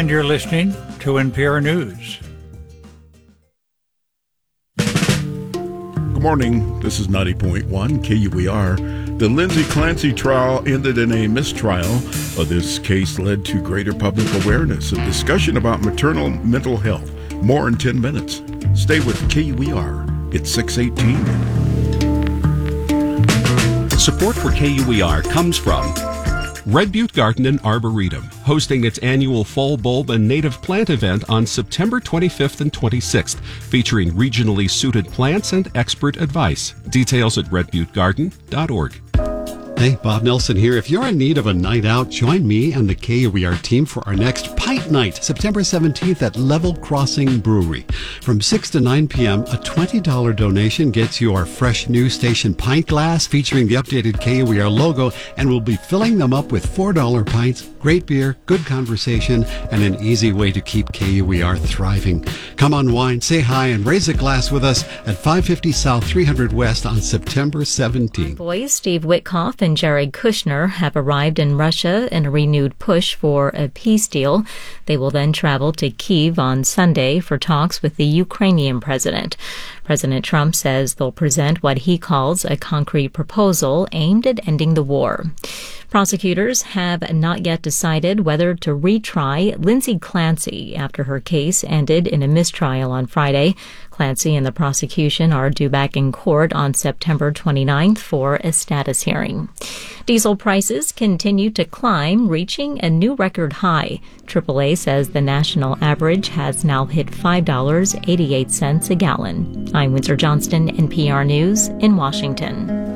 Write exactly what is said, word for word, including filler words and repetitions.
And you're listening to N P R News. Good morning. This is ninety point one K U E R. The Lindsay Clancy trial ended in a mistrial. This case led to greater public awareness and discussion about maternal mental health. More in ten minutes. Stay with K U E R. It's six eighteen. Support for K U E R comes from Red Butte Garden and Arboretum, hosting its annual Fall Bulb and Native Plant event on September twenty-fifth and twenty-sixth, featuring regionally suited plants and expert advice. Details at red butte garden dot org. Hey, Bob Nelson here. If you're in need of a night out, join me and the K U E R team for our next Pint Night, September seventeenth at Level Crossing Brewery. From six to nine p.m., a twenty dollars donation gets you our fresh new station pint glass featuring the updated K U E R logo, and we'll be filling them up with four dollar pints, great beer, good conversation, and an easy way to keep K U E R thriving. Come unwind, say hi, and raise a glass with us at five fifty South three hundred West on September seventeenth. Boys Steve Witkoff and Jared Kushner have arrived in Russia in a renewed push for a peace deal. They will then travel to Kyiv on Sunday for talks with the Ukrainian president. President Trump says they'll present what he calls a concrete proposal aimed at ending the war. Prosecutors have not yet decided whether to retry Lindsay Clancy after her case ended in a mistrial on Friday. Clancy and the prosecution are due back in court on September twenty-ninth for a status hearing. Diesel prices continue to climb, reaching a new record high. triple A says the national average has now hit five dollars and eighty-eight cents a gallon. I'm Windsor Johnston, N P R News in Washington.